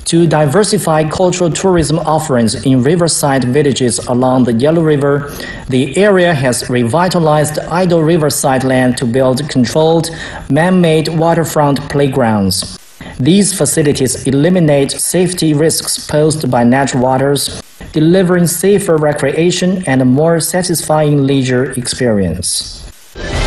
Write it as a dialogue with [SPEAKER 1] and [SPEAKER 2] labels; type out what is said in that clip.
[SPEAKER 1] To diversify cultural tourism offerings in riverside villages along the Yellow River, the area has revitalized idle riverside land to build controlled, man-made waterfront playgrounds. These facilities eliminate safety risks posed by natural waters, delivering safer recreation and a more satisfying leisure experience.